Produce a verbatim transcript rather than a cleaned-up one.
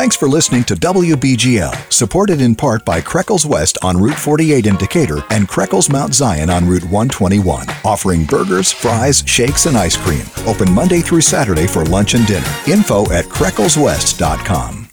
Thanks for listening to W B G L, supported in part by Kreckles West on Route forty-eight in Decatur and Kreckles Mount Zion on Route one twenty-one, offering burgers, fries, shakes, and ice cream. Open Monday through Saturday for lunch and dinner. Info at Kreckles West dot com.